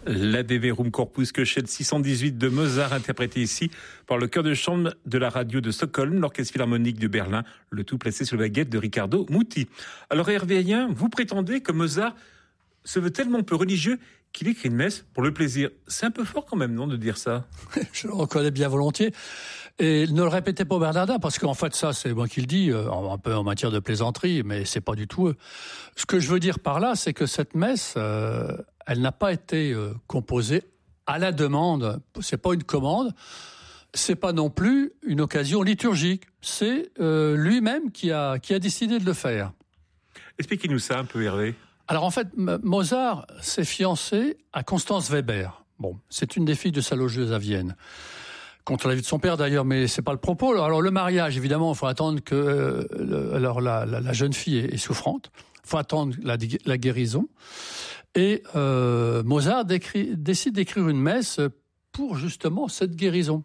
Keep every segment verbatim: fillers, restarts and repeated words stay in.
L'Ade Verum Corpus Köchel six cent dix-huit de Mozart, interprété ici par le chœur de chambre de la radio de Stockholm, l'Orchestre Philharmonique de Berlin, le tout placé sous la baguette de Riccardo Muti. Alors Hervé Hayen, vous prétendez que Mozart se veut tellement peu religieux qu'il écrit une messe pour le plaisir. C'est un peu fort quand même, non, de dire ça? Je le reconnais bien volontiers. Et ne le répétez pas Bernardin, parce qu'en fait, ça, c'est moi qui le dis, un peu en matière de plaisanterie, mais c'est pas du tout eux. Ce que je veux dire par là, c'est que cette messe, euh, elle n'a pas été euh, composée à la demande. C'est pas une commande. C'est pas non plus une occasion liturgique. C'est euh, lui-même qui a, qui a décidé de le faire. Expliquez-nous ça un peu, Hervé. Alors en fait, Mozart s'est fiancé à Constance Weber. Bon, c'est une des filles de sa logeuse à Vienne. Contre l'avis de son père d'ailleurs, mais c'est pas le propos. Alors le mariage, évidemment, il faut attendre que euh, alors la, la, la jeune fille est, est souffrante. Il faut attendre la, la guérison. Et euh, Mozart décrit, décide d'écrire une messe pour justement cette guérison.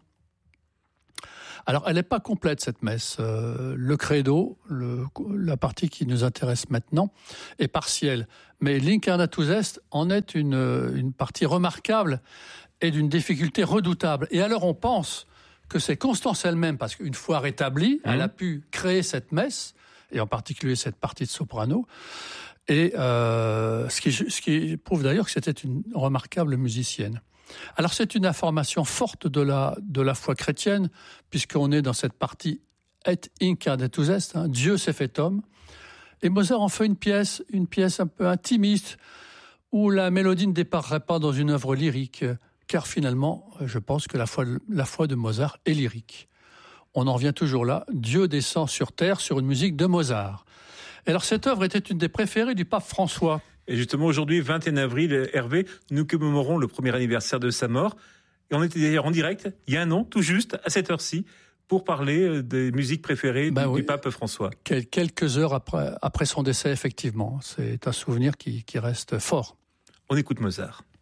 Alors, elle n'est pas complète, cette messe. Euh, le credo, le, la partie qui nous intéresse maintenant, est partielle. Mais l'Incarnatus Est en est une, une partie remarquable et d'une difficulté redoutable. Et alors, on pense que c'est Constance elle-même, parce qu'une fois rétablie, mmh. elle a pu créer cette messe, et en particulier cette partie de soprano, et euh, ce, qui, ce qui prouve d'ailleurs que c'était une remarquable musicienne. Alors c'est une information forte de la de la foi chrétienne, puisqu'on est dans cette partie et incarnatus est, hein, Dieu s'est fait homme, et Mozart en fait une pièce, une pièce un peu intimiste, où la mélodie ne déparerait pas dans une œuvre lyrique, car finalement, je pense que la foi la foi de Mozart est lyrique. On en revient toujours là, Dieu descend sur terre sur une musique de Mozart. Alors cette œuvre était une des préférées du pape François. Et justement, aujourd'hui, vingt et un avril, Hervé, nous commémorons le premier anniversaire de sa mort. Et on était d'ailleurs en direct, il y a un an, tout juste, à cette heure-ci, pour parler des musiques préférées ben du, oui. du pape François. Quelques heures après, après son décès, effectivement. C'est un souvenir qui, qui reste fort. On écoute Mozart.